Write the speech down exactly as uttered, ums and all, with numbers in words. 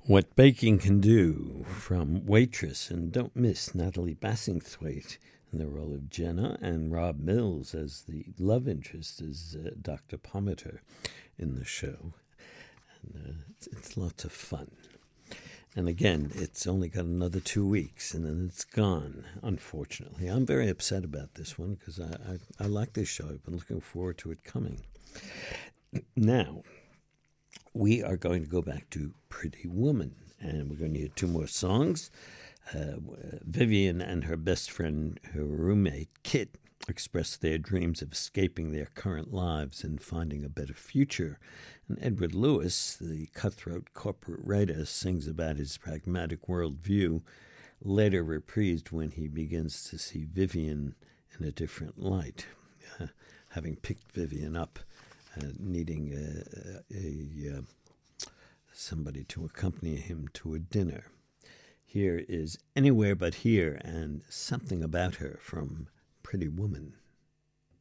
What Baking Can Do from Waitress, and don't miss Natalie Bassingthwaighte in the role of Jenna and Rob Mills as the love interest as uh, Doctor Pomatter in the show. And uh, it's, it's lots of fun. And again, it's only got another two weeks, and then it's gone, unfortunately. I'm very upset about this one because I, I, I like this show. I've been looking forward to it coming. Now, we are going to go back to Pretty Woman, and we're going to hear two more songs. Uh, Vivian and her best friend, her roommate, Kit, express their dreams of escaping their current lives and finding a better future. And Edward Lewis, the cutthroat corporate writer, sings about his pragmatic worldview, later reprised when he begins to see Vivian in a different light, uh, having picked Vivian up. Uh, needing a, a, a somebody to accompany him to a dinner. Here is Anywhere But Here and Something About Her from Pretty Woman.